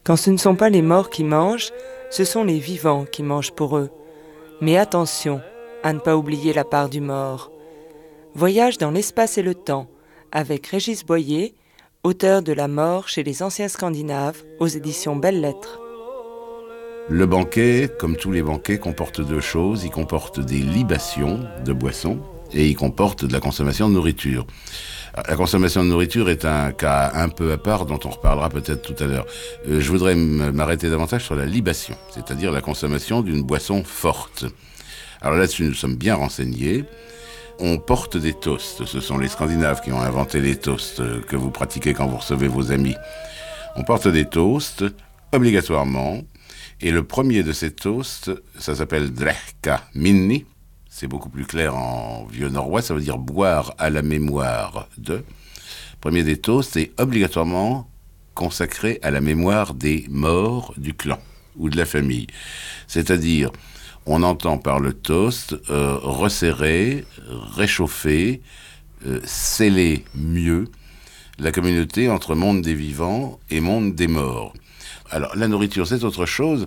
Quand ce ne sont pas les morts qui mangent, ce sont les vivants qui mangent pour eux. Mais attention à ne pas oublier la part du mort. Voyage dans l'espace et le temps, avec Régis Boyer, auteur de La mort chez les anciens Scandinaves, aux éditions Belles Lettres. Le banquet, comme tous les banquets, comporte deux choses. Il comporte des libations de boissons et il comporte de la consommation de nourriture. La consommation de nourriture est un cas un peu à part dont on reparlera peut-être tout à l'heure. Je voudrais m'arrêter davantage sur la libation, c'est-à-dire la consommation d'une boisson forte. Alors là-dessus, nous sommes bien renseignés. On porte des toasts. Ce sont les Scandinaves qui ont inventé les toasts que vous pratiquez quand vous recevez vos amis. On porte des toasts, obligatoirement. Et le premier de ces toasts, ça s'appelle Drekka Minni. C'est beaucoup plus clair en vieux norrois, ça veut dire boire à la mémoire de. Le premier des toasts est obligatoirement consacré à la mémoire des morts du clan ou de la famille. C'est-à-dire, on entend par le toast resserrer, réchauffer, sceller mieux la communauté entre monde des vivants et monde des morts. Alors, la nourriture, c'est autre chose.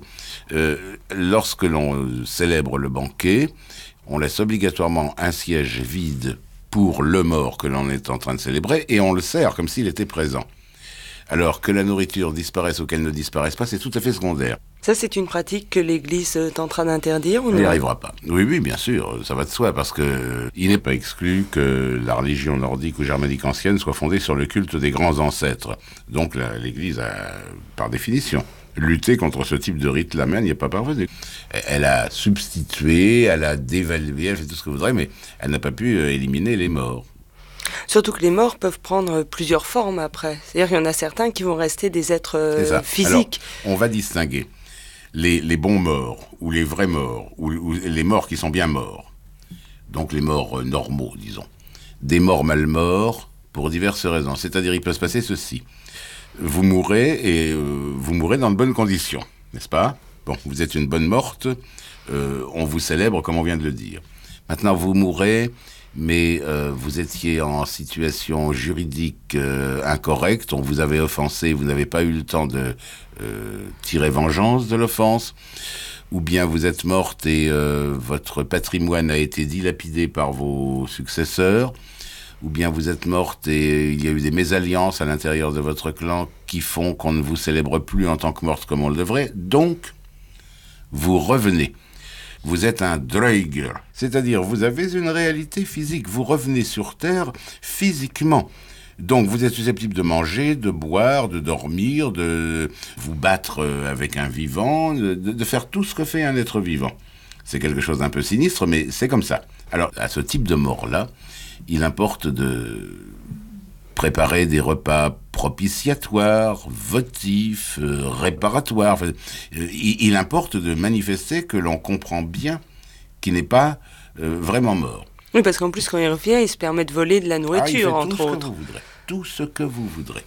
Lorsque l'on célèbre le banquet, on laisse obligatoirement un siège vide pour le mort que l'on est en train de célébrer et on le sert comme s'il était présent. Alors que la nourriture disparaisse ou qu'elle ne disparaisse pas, c'est tout à fait secondaire. Ça, c'est une pratique que l'Église tentera d'interdire ou non ? Elle n'y arrivera pas. Oui, bien sûr, ça va de soi, parce que il n'est pas exclu que la religion nordique ou germanique ancienne soit fondée sur le culte des grands ancêtres. Donc l'Église a, par définition, lutté contre ce type de rite-là, mais elle n'y est pas parvenue. Elle a substitué, elle a dévalué, elle fait tout ce que vous voudrez, mais elle n'a pas pu éliminer les morts. Surtout que les morts peuvent prendre plusieurs formes après. C'est-à-dire qu'il y en a certains qui vont rester des êtres physiques. Alors, on va distinguer les bons morts, ou les vrais morts, ou les morts qui sont bien morts. Donc les morts normaux, disons. Des morts mal morts, pour diverses raisons. C'est-à-dire, il peut se passer ceci. Vous mourrez, et vous mourrez dans de bonnes conditions, n'est-ce pas ? Bon, vous êtes une bonne morte, on vous célèbre comme on vient de le dire. Maintenant, vous mourrez, mais vous étiez en situation juridique incorrecte, on vous avait offensé, vous n'avez pas eu le temps de tirer vengeance de l'offense, ou bien vous êtes morte et votre patrimoine a été dilapidé par vos successeurs, ou bien vous êtes morte et il y a eu des mésalliances à l'intérieur de votre clan qui font qu'on ne vous célèbre plus en tant que morte comme on le devrait, donc vous revenez. Vous êtes un Draugur, c'est-à-dire vous avez une réalité physique, vous revenez sur Terre physiquement. Donc vous êtes susceptible de manger, de boire, de dormir, de vous battre avec un vivant, de faire tout ce que fait un être vivant. C'est quelque chose d'un peu sinistre, mais c'est comme ça. Alors, à ce type de mort-là, il importe de préparer des repas propitiatoires, votifs, réparatoires. Enfin, il importe de manifester que l'on comprend bien qu'il n'est pas vraiment mort. Oui, parce qu'en plus, quand il revient, il se permet de voler de la nourriture, entre autres. Tout ce que vous voudrez.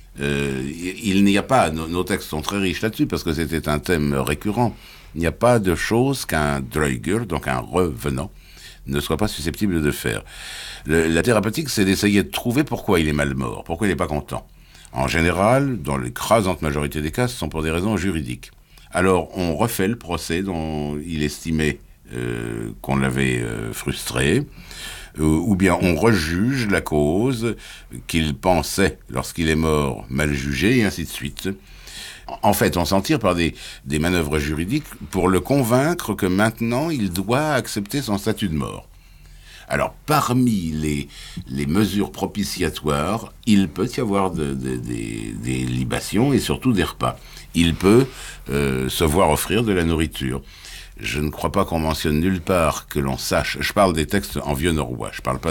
Il n'y a pas, nos textes sont très riches là-dessus, parce que c'était un thème récurrent. Il n'y a pas de chose qu'un Draugur, donc un revenant, ne soit pas susceptible de faire. La thérapeutique, c'est d'essayer de trouver pourquoi il est mal mort, pourquoi il n'est pas content. En général, dans l'écrasante majorité des cas, ce sont pour des raisons juridiques. Alors, on refait le procès dont il estimait qu'on l'avait frustré, ou bien on rejuge la cause qu'il pensait, lorsqu'il est mort, mal jugée, et ainsi de suite. En fait, on s'en tire par des manœuvres juridiques pour le convaincre que maintenant, il doit accepter son statut de mort. Alors, parmi les mesures propitiatoires, il peut y avoir des libations et surtout des repas. Il peut se voir offrir de la nourriture. Je ne crois pas qu'on mentionne nulle part que l'on sache. Je parle des textes en vieux norrois, je parle pas